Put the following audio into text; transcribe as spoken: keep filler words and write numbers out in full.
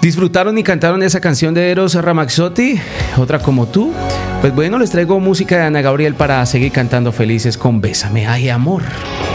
¿Disfrutaron y cantaron esa canción de Eros Ramazzotti? Otra como tú. Pues bueno, les traigo música de Ana Gabriel para seguir cantando felices con Bésame, ay amor.